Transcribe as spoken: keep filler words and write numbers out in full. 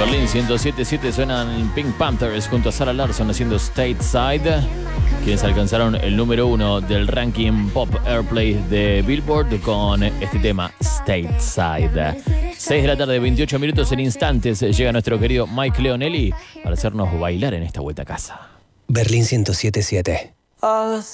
Berlín ciento siete punto siete suenan Pink Panthers junto a Sarah Larsson haciendo Stateside, quienes alcanzaron el número uno del ranking Pop Airplay de Billboard con este tema Stateside. seis de la tarde, veintiocho minutos. En instantes llega nuestro querido Mike Leonelli para hacernos bailar en esta vuelta a casa. Berlín ciento siete punto siete.